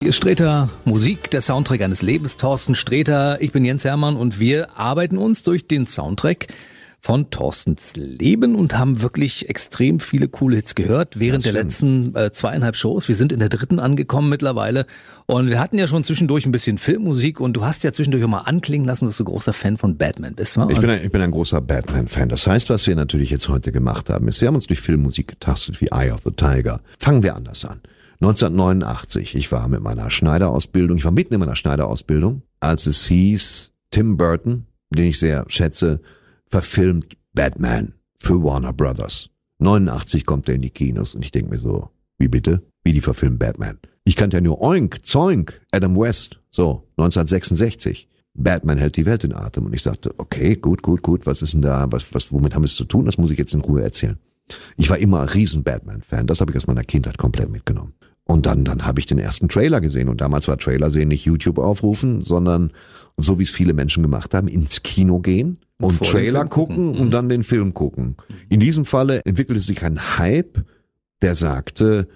Hier ist Sträter, Musik, der Soundtrack eines Lebens. Thorsten Sträter, ich bin Jens Hermann und wir arbeiten uns durch den Soundtrack von Thorstens Leben und haben wirklich extrem viele coole Hits gehört während der letzten 2,5 Shows. Wir sind in der 3. angekommen mittlerweile und wir hatten ja schon zwischendurch ein bisschen Filmmusik und du hast ja zwischendurch auch mal anklingen lassen, dass du großer Fan von Batman bist. Wa? Ich bin ein großer Batman-Fan. Das heißt, was wir natürlich jetzt heute gemacht haben, ist, wir haben uns durch Filmmusik getastet wie Eye of the Tiger. Fangen wir anders an. 1989, ich war mitten in meiner Schneiderausbildung, als es hieß, Tim Burton, den ich sehr schätze, verfilmt Batman für Warner Brothers. 89 kommt er in die Kinos und ich denke mir so, wie bitte? Wie die verfilmen Batman? Ich kannte ja nur Oink, Zoink, Adam West, so, 1966. Batman hält die Welt in Atem und ich sagte, okay, gut, was ist denn da, womit haben wir es zu tun? Das muss ich jetzt in Ruhe erzählen. Ich war immer ein riesen Batman-Fan, das habe ich aus meiner Kindheit komplett mitgenommen. Und dann habe ich den ersten Trailer gesehen und damals war Trailer sehen nicht YouTube aufrufen, sondern so wie es viele Menschen gemacht haben, ins Kino gehen und Trailer gucken und dann den Film gucken. In diesem Falle entwickelte sich ein Hype, der sagte,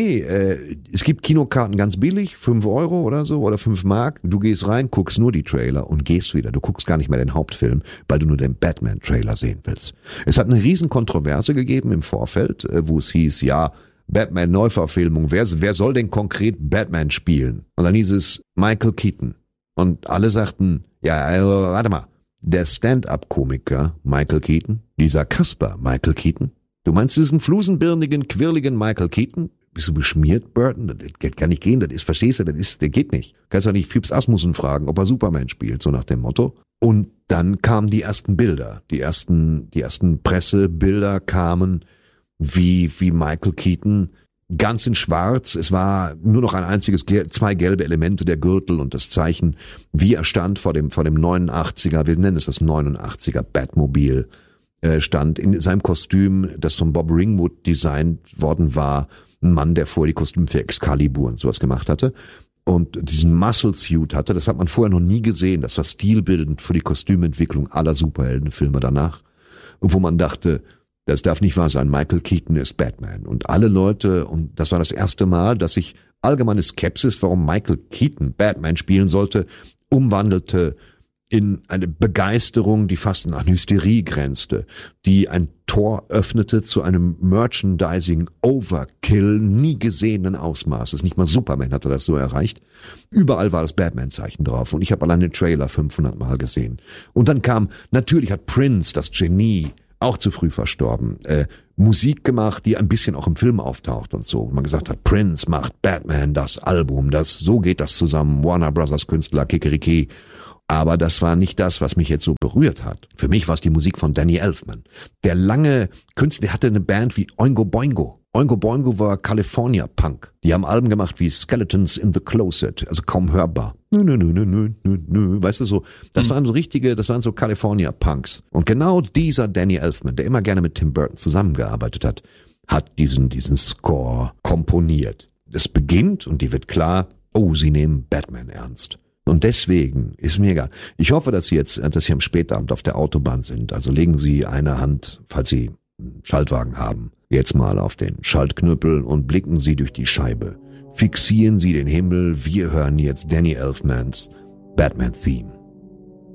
es gibt Kinokarten ganz billig, 5 Euro oder so oder 5 Mark. Du gehst rein, guckst nur die Trailer und gehst wieder. Du guckst gar nicht mehr den Hauptfilm, weil du nur den Batman-Trailer sehen willst. Es hat eine riesen Kontroverse gegeben im Vorfeld, wo es hieß, ja, Batman-Neuverfilmung, wer soll denn konkret Batman spielen? Und dann hieß es Michael Keaton. Und alle sagten, warte mal, der Stand-up-Komiker Michael Keaton, dieser Kasper Michael Keaton, du meinst diesen flusenbirnigen, quirligen Michael Keaton? Bist du beschmiert, Burton? Das kann nicht gehen, verstehst du, der geht nicht. Kannst doch nicht Phipps Asmussen fragen, ob er Superman spielt, so nach dem Motto. Und dann kamen die ersten Bilder, die ersten Pressebilder kamen, wie Michael Keaton ganz in schwarz, es war nur noch ein einziges, 2 gelbe Elemente, der Gürtel und das Zeichen, wie er stand vor dem 89er, wir nennen es das 89er Batmobil, stand in seinem Kostüm, das von Bob Ringwood designt worden war, ein Mann, der vorher die Kostüme für Excalibur und sowas gemacht hatte und diesen Muscle Suit hatte, das hat man vorher noch nie gesehen, das war stilbildend für die Kostümentwicklung aller Superheldenfilme danach, und wo man dachte, das darf nicht wahr sein, Michael Keaton ist Batman. Und alle Leute, und das war das erste Mal, dass sich allgemeine Skepsis, warum Michael Keaton Batman spielen sollte, umwandelte in eine Begeisterung, die fast an Hysterie grenzte, die ein Tor öffnete zu einem Merchandising-Overkill nie gesehenen Ausmaßes. Nicht mal Superman hatte das so erreicht. Überall war das Batman-Zeichen drauf und ich habe allein den Trailer 500 Mal gesehen. Und dann natürlich hat Prince, das Genie, auch zu früh verstorben, Musik gemacht, die ein bisschen auch im Film auftaucht und so. Man gesagt hat, Prince macht Batman das Album, so geht das zusammen, Warner Brothers Künstler, Kikeriki. Aber das war nicht das, was mich jetzt so berührt hat. Für mich war es die Musik von Danny Elfman. Der lange Künstler, der hatte eine Band wie Oingo Boingo. Oingo Boingo war California Punk. Die haben Alben gemacht wie Skeletons in the Closet, also kaum hörbar. Weißt du so, das waren so California Punks. Und genau dieser Danny Elfman, der immer gerne mit Tim Burton zusammengearbeitet hat, hat diesen Score komponiert. Es beginnt und die wird klar, sie nehmen Batman ernst. Und deswegen ist mir egal. Ich hoffe, dass Sie am Spätabend auf der Autobahn sind. Also legen Sie eine Hand, falls Sie einen Schaltwagen haben, jetzt mal auf den Schaltknüppel und blicken Sie durch die Scheibe. Fixieren Sie den Himmel. Wir hören jetzt Danny Elfmans Batman Theme.